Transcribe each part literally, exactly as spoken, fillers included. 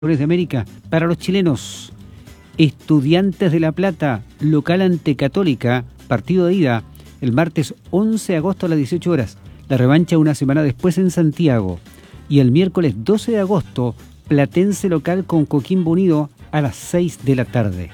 de América. Para los chilenos, Estudiantes de La Plata, local ante Católica, partido de ida, el martes once de agosto a las dieciocho horas. La revancha una semana después en Santiago. Y el miércoles doce de agosto, Platense local con Coquimbo Unido a las seis de la tarde.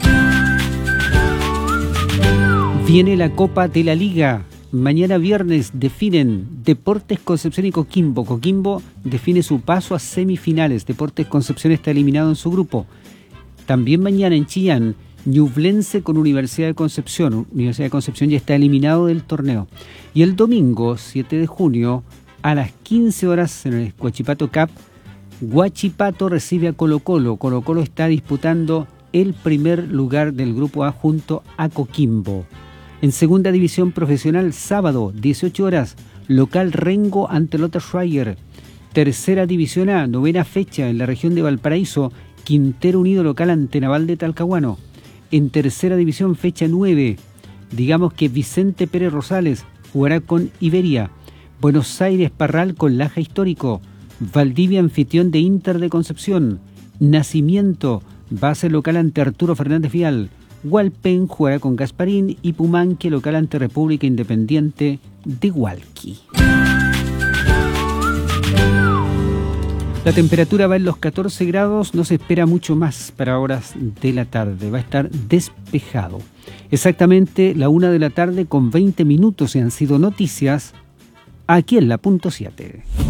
Viene la Copa de la Liga. Mañana viernes definen Deportes Concepción y Coquimbo. Coquimbo define su paso a semifinales. Deportes Concepción está eliminado en su grupo. También mañana en Chillán, Ñublense con Universidad de Concepción. Universidad de Concepción ya está eliminado del torneo. Y el domingo, siete de junio, a las quince horas en el Huachipato Cup, Huachipato recibe a Colo Colo. Colo Colo está disputando el primer lugar del grupo A junto a Coquimbo. En segunda división profesional, sábado, dieciocho horas, local Rengo ante Lota Schreier. Tercera división A, novena fecha en la región de Valparaíso, Quintero Unido local ante Naval de Talcahuano. En tercera división, fecha nueve, digamos que Vicente Pérez Rosales jugará con Iberia. Buenos Aires Parral con Laja Histórico. Valdivia anfitrión de Inter de Concepción. Nacimiento, base local ante Arturo Fernández Vial. Hualpén jugará con Gasparín y Pumanque local ante República Independiente de Hualqui. La temperatura va en los catorce grados, no se espera mucho más para horas de la tarde, va a estar despejado. Exactamente la una de la tarde con veinte minutos y han sido noticias aquí en la punto siete.